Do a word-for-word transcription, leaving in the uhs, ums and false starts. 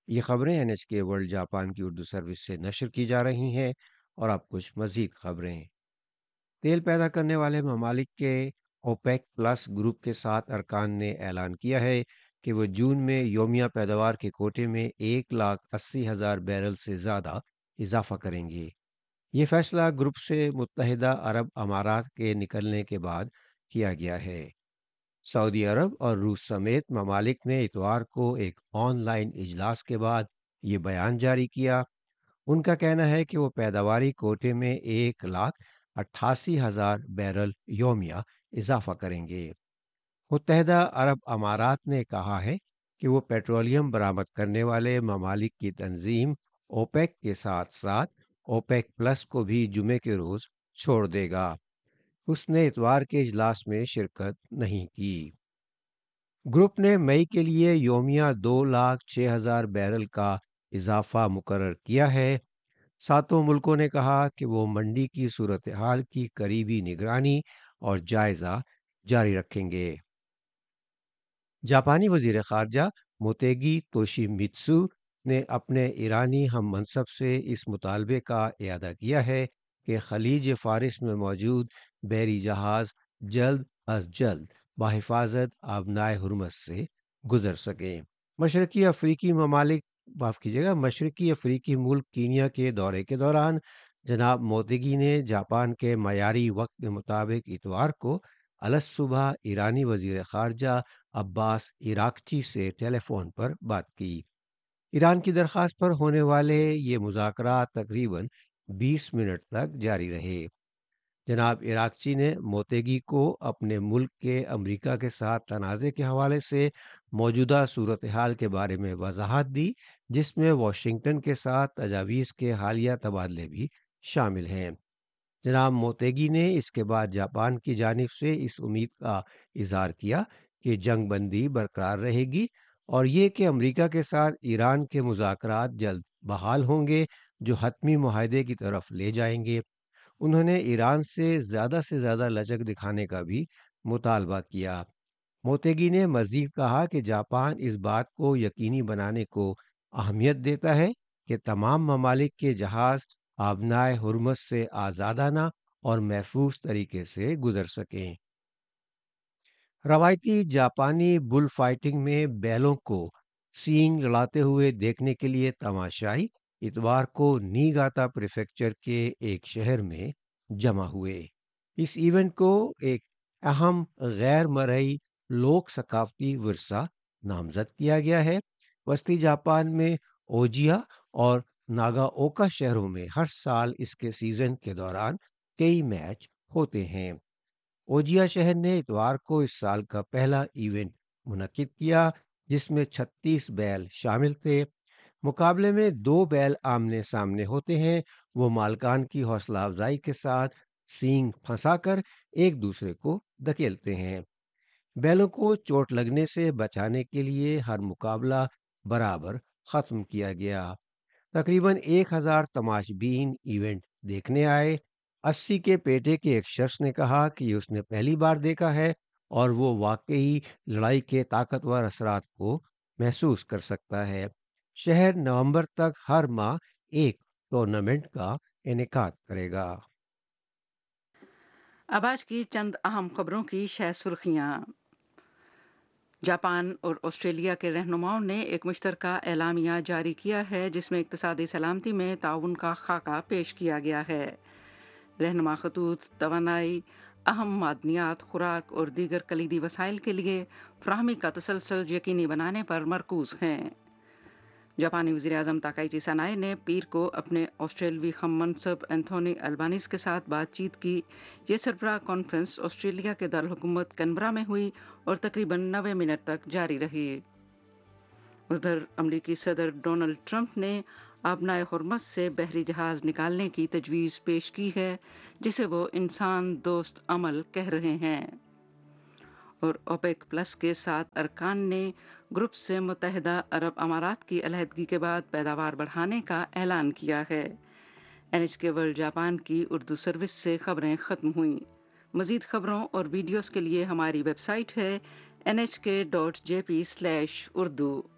یہ خبریں N H کے ورلڈ جاپان کی اردو سروس سے نشر کی جا رہی ہیں۔ اور اب کچھ مزید خبریں۔ تیل پیدا کرنے والے ممالک کے اوپیک پلس گروپ کے سات ارکان نے اعلان کیا ہے کہ وہ جون میں یومیہ پیداوار کے کوٹے میں ایک لاکھ اسی ہزار بیرل سے زیادہ اضافہ کریں گے۔ یہ فیصلہ گروپ سے متحدہ عرب امارات کے نکلنے کے بعد کیا گیا ہے۔ سعودی عرب اور روس سمیت ممالک نے اتوار کو ایک آن لائن اجلاس کے بعد یہ بیان جاری کیا۔ ان کا کہنا ہے کہ وہ پیداواری کوٹے میں ایک لاکھ اٹھاسی ہزار بیرل یومیہ اضافہ کریں گے۔ متحدہ عرب امارات نے کہا ہے کہ وہ پیٹرولیم برآمد کرنے والے ممالک کی تنظیم اوپیک کے ساتھ ساتھ اوپیک پلس کو بھی جمعے کے روز چھوڑ دے گا۔ اس نے اتوار کے اجلاس میں شرکت نہیں کی۔ گروپ نے مئی کے لیے یومیہ دو لاکھ چھ ہزار بیرل کا اضافہ مقرر کیا ہے۔ ساتوں ملکوں نے کہا کہ وہ منڈی کی صورتحال کی قریبی نگرانی اور جائزہ جاری رکھیں گے۔ جاپانی وزیر خارجہ موتیگی توشی متسو نے اپنے ایرانی ہم منصب سے اس مطالبے کا اعادہ کیا ہے کہ خلیج فارس میں موجود بحری جہاز جلد از جلد بحفاظت آبنائے ہرمز سے گزر سکیں۔ مشرقی افریقی ممالک معاف کیجیے گا مشرقی افریقی ملک کینیا کے دورے کے دوران جناب موتیگی نے جاپان کے معیاری وقت کے مطابق اتوار کو الصبح ایرانی وزیر خارجہ عباس عراقچی سے ٹیلی فون پر بات کی۔ ایران کی درخواست پر ہونے والے یہ مذاکرات تقریباً بیس منٹ تک جاری رہے۔ جناب عراقچی نے موتیگی کو اپنے ملک کے امریکہ کے ساتھ تنازع کے حوالے سے موجودہ صورتحال کے بارے میں وضاحت دی، جس میں واشنگٹن کے ساتھ تجاویز کے حالیہ تبادلے بھی شامل ہیں۔ جناب موتیگی نے اس کے بعد جاپان کی جانب سے اس امید کا اظہار کیا کہ جنگ بندی برقرار رہے گی اور یہ کہ امریکہ کے ساتھ ایران کے مذاکرات جلد بحال ہوں گے جو حتمی معاہدے کی طرف لے جائیں گے۔ انہوں نے ایران سے زیادہ سے زیادہ لچک دکھانے کا بھی مطالبہ کیا۔ موتیگی نے مزید کہا کہ جاپان اس بات کو یقینی بنانے کو اہمیت دیتا ہے کہ تمام ممالک کے جہاز آبنائے ہرمز سے آزادانہ اور محفوظ طریقے سے گزر سکیں۔ روایتی جاپانی بل فائٹنگ میں بیلوں کو سینگ لڑاتے ہوئے دیکھنے کے لیے تماشائی اتوار کو نیگاتا پریفیکچر کے ایک شہر میں جمع ہوئے۔ اس ایونٹ کو ایک اہم غیر مرئی لوک ثقافتی ورثہ نامزد کیا گیا ہے۔ وسطی جاپان میں اوجیا اور ناگا اوکا شہروں میں ہر سال اس کے سیزن کے دوران کئی میچ ہوتے ہیں۔ اوجیا شہر نے اتوار کو اس سال کا پہلا ایونٹ منعقد کیا جس میں چھتیس بیل شامل تھے۔ مقابلے میں دو بیل آمنے سامنے ہوتے ہیں۔ وہ مالکان کی حوصلہ افزائی کے ساتھ سینگ پھنسا کر ایک دوسرے کو دھکیلتے ہیں۔ بیلوں کو چوٹ لگنے سے بچانے کے لیے ہر مقابلہ برابر ختم کیا گیا۔ تقریباً ایک ہزار تماش بین ایونٹ دیکھنے آئے۔ اسی کے پیٹے کے ایک شخص نے کہا کہ یہ اس نے پہلی بار دیکھا ہے اور وہ واقعی لڑائی کے طاقتور اثرات کو محسوس کر سکتا ہے۔ شہر نومبر تک ہر ماہ ایک ٹورنامنٹ کا انعقاد کرے گا۔ اب آج کی چند اہم خبروں کی شہ سرخیاں۔ جاپان اور آسٹریلیا کے رہنماؤں نے ایک مشترکہ اعلامیہ جاری کیا ہے جس میں اقتصادی سلامتی میں تعاون کا خاکہ پیش کیا گیا ہے۔ رہنما خطوط توانائی، اہم معدنیات، خوراک اور دیگر کلیدی وسائل کے لیے فراہمی کا تسلسل یقینی بنانے پر مرکوز ہیں۔ جاپانی وزیراعظم تاکائچی سنائے نے پیر کو اپنے آسٹریلوی ہم منصب اینتھونی البانیز کے ساتھ بات چیت کی۔ یہ سربراہ کانفرنس آسٹریلیا کے دارالحکومت کینبرا میں ہوئی اور تقریباً نوے منٹ تک جاری رہی۔ ادھر امریکی صدر ڈونلڈ ٹرمپ نے آبنائے ہرمز سے بحری جہاز نکالنے کی تجویز پیش کی ہے جسے وہ انسان دوست عمل کہہ رہے ہیں۔ اور اوپیک پلس کے سات ارکان نے گروپ سے متحدہ عرب امارات کی علیحدگی کے بعد پیداوار بڑھانے کا اعلان کیا ہے۔ این ایچ کے ورلڈ جاپان کی اردو سروس سے خبریں ختم ہوئیں۔ مزید خبروں اور ویڈیوز کے لیے ہماری ویب سائٹ ہے این ایچ کے dot J P slash Urdu.